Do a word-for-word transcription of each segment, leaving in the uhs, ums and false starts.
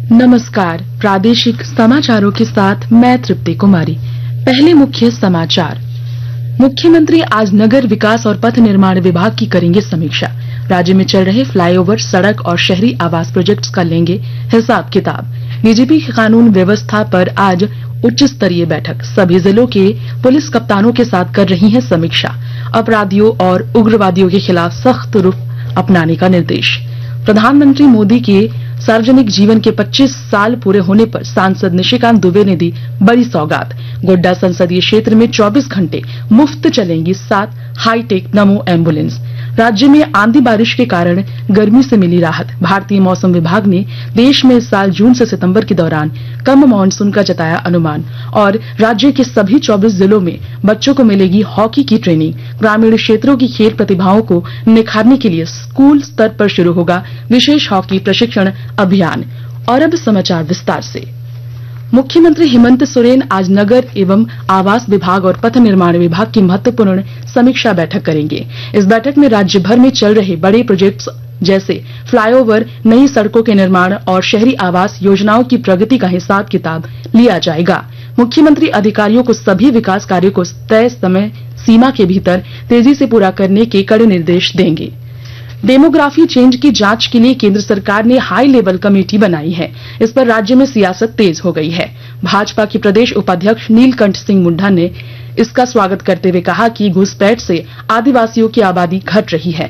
नमस्कार, प्रादेशिक समाचारों के साथ मैं तृप्ति कुमारी। पहले मुख्य समाचार। मुख्यमंत्री आज नगर विकास और पथ निर्माण विभाग की करेंगे समीक्षा। राज्य में चल रहे फ्लाईओवर, सड़क और शहरी आवास प्रोजेक्ट्स का लेंगे हिसाब किताब। डीजीपी की कानून व्यवस्था पर आज उच्च स्तरीय बैठक। सभी जिलों के पुलिस कप्तानों के साथ कर रही है समीक्षा। अपराधियों और उग्रवादियों के खिलाफ सख्त रुख अपनाने का निर्देश। प्रधानमंत्री मोदी के सार्वजनिक जीवन के पच्चीस साल पूरे होने पर सांसद निशिकांत दुबे ने दी बड़ी सौगात। गोड्डा संसदीय क्षेत्र में चौबीस घंटे मुफ्त चलेंगी सात हाईटेक नमो एम्बुलेंस। राज्य में आंधी बारिश के कारण गर्मी से मिली राहत। भारतीय मौसम विभाग ने देश में इस साल जून से सितंबर के दौरान कम मानसून का जताया अनुमान। और राज्य के सभी चौबीस जिलों में बच्चों को मिलेगी हॉकी की ट्रेनिंग। ग्रामीण क्षेत्रों की खेल प्रतिभाओं को निखारने के लिए स्कूल स्तर पर शुरू होगा विशेष हॉकी प्रशिक्षण अभियान। और अब समाचार विस्तार से। मुख्यमंत्री हेमंत सोरेन आज नगर एवं आवास विभाग और पथ निर्माण विभाग की महत्वपूर्ण समीक्षा बैठक करेंगे। इस बैठक में राज्य भर में चल रहे बड़े प्रोजेक्ट्स जैसे फ्लाईओवर, नई सड़कों के निर्माण और शहरी आवास योजनाओं की प्रगति का हिसाब किताब लिया जाएगा। मुख्यमंत्री अधिकारियों को सभी विकास कार्यों को तय समय सीमा के भीतर तेजी से पूरा करने के कड़े निर्देश देंगे। डेमोग्राफी चेंज की जांच के लिए केंद्र सरकार ने हाई लेवल कमेटी बनाई है। इस पर राज्य में सियासत तेज हो गई है। भाजपा के प्रदेश उपाध्यक्ष नीलकंठ सिंह मुंडा ने इसका स्वागत करते हुए कहा कि घुसपैठ से आदिवासियों की आबादी घट रही है।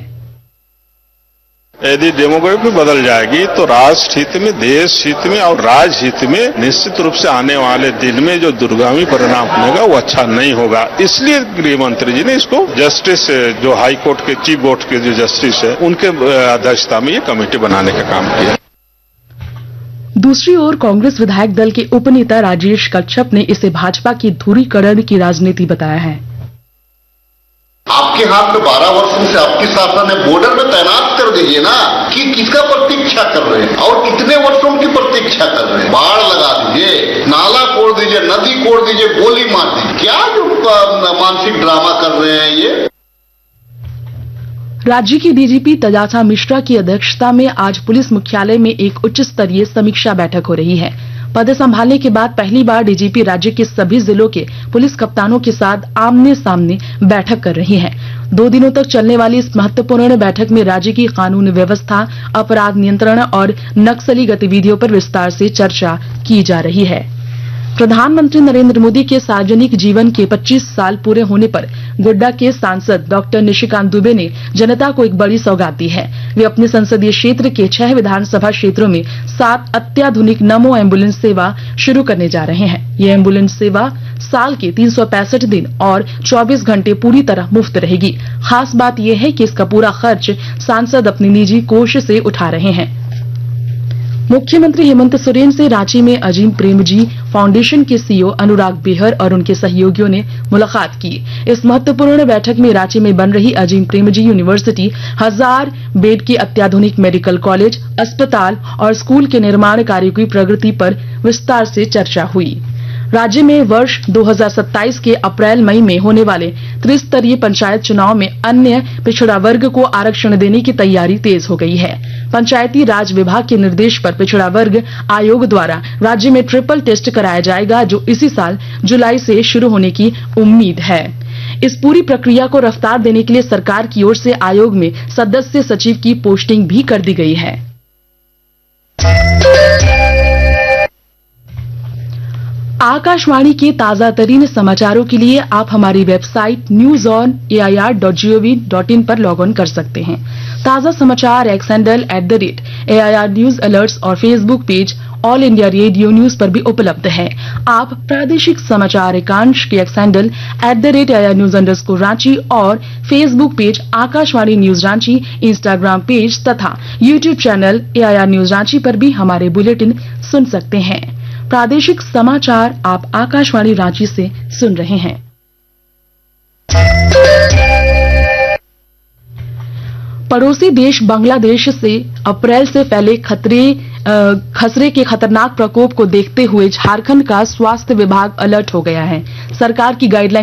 यदि डेमोग्राफी बदल जाएगी तो राष्ट्र हित में, देश हित में और राज्य हित में निश्चित रूप से आने वाले दिन में जो दुर्गामी परिणाम होगा वो अच्छा नहीं होगा। इसलिए गृह मंत्री जी ने इसको जस्टिस जो हाई कोर्ट के चीफ कोर्ट के जो जस्टिस है उनके अध्यक्षता में ये कमेटी बनाने का काम किया। दूसरी ओर कांग्रेस विधायक दल के उपनेता राजेश कच्छप ने इसे भाजपा की ध्रुवीकरण की राजनीति बताया है। आपके हाथ में बारह वर्षों से आपकी शासन है, बॉर्डर में तैनात कर दीजिए ना कि किसका प्रतीक्षा कर रहे हैं और कितने वर्षों की प्रतीक्षा कर रहे हैं। बाढ़ लगा दीजिए, नाला कोड़ दीजिए, नदी कोड़ दीजिए, गोली मार दीजिए। क्या जो मानसिक ड्रामा कर रहे हैं ये। राज्य की डीजीपी तजासा मिश्रा की अध्यक्षता में आज पुलिस मुख्यालय में एक उच्च स्तरीय समीक्षा बैठक हो रही है। पद संभालने के बाद पहली बार डीजीपी राज्य के सभी जिलों के पुलिस कप्तानों के साथ आमने सामने बैठक कर रही है। दो दिनों तक चलने वाली इस महत्वपूर्ण बैठक में राज्य की कानून व्यवस्था, अपराध नियंत्रण और नक्सली गतिविधियों पर विस्तार से चर्चा की जा रही है। प्रधानमंत्री नरेंद्र मोदी के सार्वजनिक जीवन के पच्चीस साल पूरे होने पर गोड्डा के सांसद डॉक्टर निशिकांत दुबे ने जनता को एक बड़ी सौगात दी है। वे अपने संसदीय क्षेत्र के छह विधानसभा क्षेत्रों में सात अत्याधुनिक नमो एम्बुलेंस सेवा शुरू करने जा रहे हैं। ये एम्बुलेंस सेवा साल के तीन सौ पैंसठ दिन और चौबीस घंटे पूरी तरह मुफ्त रहेगी। खास बात यह है कि इसका पूरा खर्च सांसद अपने निजी कोष से उठा रहे हैं। मुख्यमंत्री हेमंत सोरेन से रांची में अजीम प्रेमजी फाउंडेशन के सीईओ अनुराग बेहर और उनके सहयोगियों ने मुलाकात की। इस महत्वपूर्ण बैठक में रांची में बन रही अजीम प्रेमजी यूनिवर्सिटी, हजार बेड के अत्याधुनिक मेडिकल कॉलेज, अस्पताल और स्कूल के निर्माण कार्यों की प्रगति पर विस्तार से चर्चा हुई। राज्य में वर्ष दो हज़ार सत्ताईस के अप्रैल मई में होने वाले त्रिस्तरीय पंचायत चुनाव में अन्य पिछड़ा वर्ग को आरक्षण देने की तैयारी तेज हो गई है। पंचायती राज विभाग के निर्देश पर पिछड़ा वर्ग आयोग द्वारा राज्य में ट्रिपल टेस्ट कराया जाएगा, जो इसी साल जुलाई से शुरू होने की उम्मीद है। इस पूरी प्रक्रिया को रफ्तार देने के लिए सरकार की ओर से आयोग में सदस्य सचिव की पोस्टिंग भी कर दी गई है। आकाशवाणी के ताजा तरीन समाचारों के लिए आप हमारी website news on A I R dot G O V dot in पर लॉग ऑन कर सकते हैं। ताजा समाचार x handle at the rate A I R news alerts और Facebook page all India radio news पर भी उपलब्ध है। आप प्रादेशिक समाचार एकांश के x handle at the rate A I R news under score Ranchi और Facebook page Akashvani news Ranchi, Instagram page तथा YouTube channel A I R news Ranchi पर भी हमारे बुलेटिन सुन सकते हैं। प्रादेशिक समाचार आप आकाशवाणी रांची से सुन रहे हैं। पड़ोसी देश बांग्लादेश से अप्रैल से फैले खतरे खसरे के खतरनाक प्रकोप को देखते हुए झारखंड का स्वास्थ्य विभाग अलर्ट हो गया है। सरकार की गाइडलाइन